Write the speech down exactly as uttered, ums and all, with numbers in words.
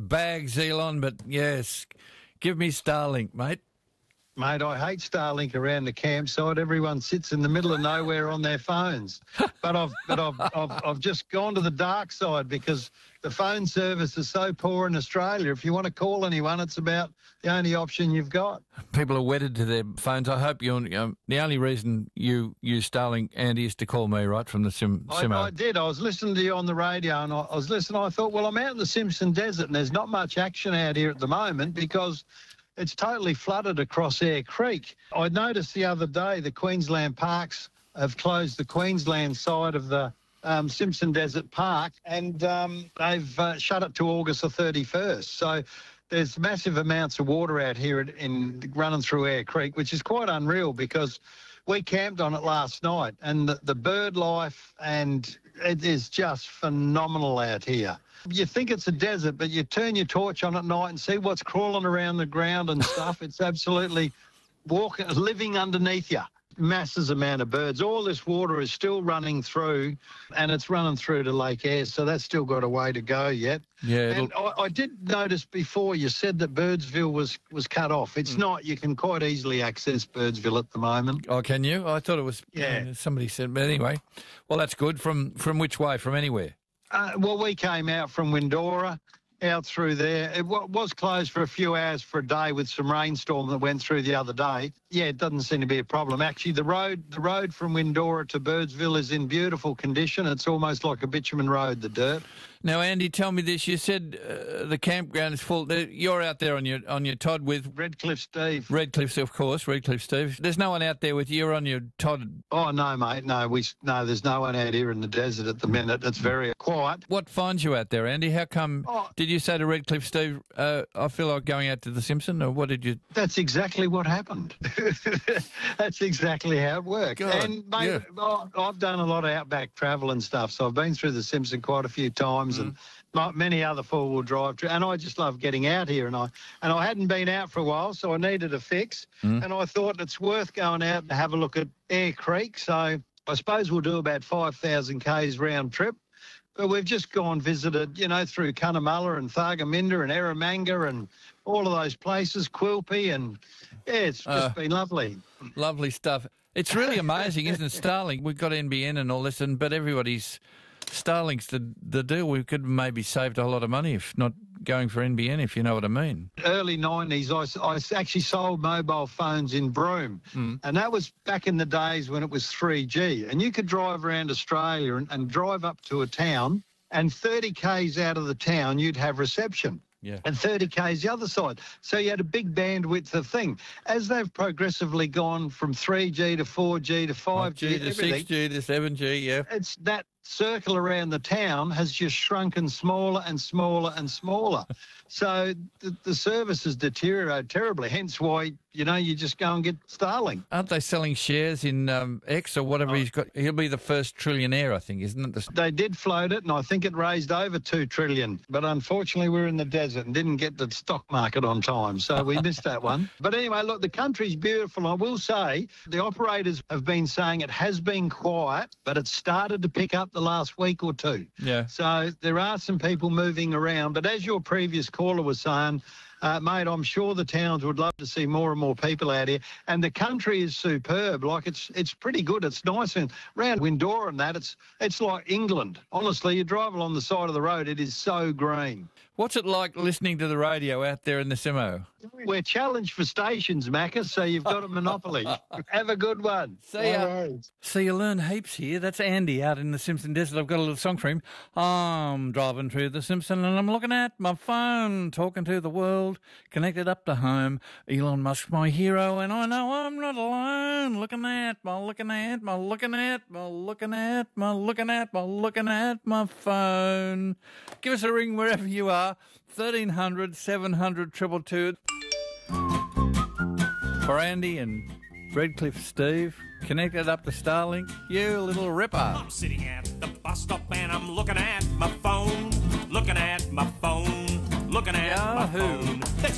bags, Elon, but yes, give me Starlink, mate. Mate, I hate Starlink around the campsite. Everyone sits in the middle of nowhere on their phones. But I've but I've, I've I've just gone to the dark side because the phone service is so poor in Australia. If you want to call anyone, it's about the only option you've got. People are wedded to their phones. I hope you're um, the only reason you use Starlink, Andy, is to call me, right, from the sim. I, Simo. I did. I was listening to you on the radio, and I, I was listening. I thought, well, I'm out in the Simpson Desert, and there's not much action out here at the moment because it's totally flooded across Eyre Creek. I noticed the other day the Queensland Parks have closed the Queensland side of the um, Simpson Desert Park, and um, they've uh, shut it to August the thirty-first. So there's massive amounts of water out here in, in running through Eyre Creek, which is quite unreal because we camped on it last night, and the, the bird life, and it is just phenomenal out here. You think it's a desert, but you turn your torch on at night and see what's crawling around the ground and stuff. It's absolutely walking, living underneath you. Masses amount of birds. All this water is still running through, and it's running through to Lake Eyre, so that's still got a way to go yet. Yeah, and I, I did notice before you said that Birdsville was, was cut off. It's mm. not. You can quite easily access Birdsville at the moment. Oh, can you? I thought it was. Yeah. Uh, somebody said, but anyway. Well, that's good. From from which way? From anywhere? Uh, well, we came out from Windora, out through there. It w- was closed for a few hours for a day with some rainstorm that went through the other day. Yeah, it doesn't seem to be a problem. Actually, the road the road from Windora to Birdsville is in beautiful condition. It's almost like a bitumen road, the dirt. Now, Andy, tell me this. You said uh, the campground is full. You're out there on your on your Todd with... Redcliffe Steve. Redcliffe, of course, Redcliffe Steve. There's no one out there with you. You're on your Todd. Oh, no, mate. No, we no. there's no one out here in the desert at the minute. It's very quiet. What finds you out there, Andy? How come... Oh. Did you say to Redcliffe Steve, uh, I feel like going out to the Simpson, or what did you... That's exactly what happened. That's exactly how it worked. God, and, mate, yeah. oh, I've done a lot of outback travel and stuff, so I've been through the Simpson quite a few times mm. and my, many other four-wheel drive, tra- and I just love getting out here. And I and I hadn't been out for a while, so I needed a fix. Mm. And I thought it's worth going out and have a look at Eyre Creek. So I suppose we'll do about five thousand kays round trip. But we've just gone visited, you know, through Cunnamulla and Thargomindah and Eromanga and all of those places, Quilpie, and yeah, it's just uh, been lovely. Lovely stuff. It's really amazing, isn't it, Starlink? We've got N B N and all this, and but everybody's... Starlink's the, the deal. We could maybe saved a lot of money if not going for N B N, if you know what I mean. Early nineties, I, I actually sold mobile phones in Broome, mm. and that was back in the days when it was three G, and you could drive around Australia and, and drive up to a town, and thirty kays out of the town, you'd have reception. Yeah. And thirty kays the other side. So you had a big bandwidth of thing. As they've progressively gone from three G to four G to five G to six G to seven G, yeah. It's that circle around the town has just shrunken smaller and smaller and smaller. So the, the service has deteriorated terribly, hence why, you know, you just go and get Starlink. Aren't they selling shares in um, X or whatever oh. he's got? He'll be the first trillionaire, I think, isn't it? They did float it, and I think it raised over two trillion dollars. But unfortunately, we're in the desert and didn't get the stock market on time, so we missed that one. But anyway, look, the country's beautiful. I will say the operators have been saying it has been quiet, but it's started to pick up the last week or two. Yeah. So there are some people moving around. But as your previous caller was saying, Uh, mate, I'm sure the towns would love to see more and more people out here. And the country is superb. Like, it's it's pretty good. It's nice. And around Windora and that, it's it's like England. Honestly, you drive along the side of the road, it is so green. What's it like listening to the radio out there in the Simo? We're challenged for stations, Macca, so you've got a monopoly. Have a good one. See ya. So you learn heaps here. That's Andy out in the Simpson Desert. I've got a little song for him. I'm driving through the Simpson and I'm looking at my phone, talking to the world, connected up to home. Elon Musk's my hero and I know I'm not alone. Looking at my, looking at my, looking at my, looking at my, looking at my, looking at my phone. Give us a ring wherever you are. thirteen hundred, seven hundred, two two two. For Andy and Redcliffe Steve, connected up to Starlink, you little ripper. I'm sitting at the bus stop and I'm looking at my phone, looking at my phone, looking at Yahoo. my phone. There's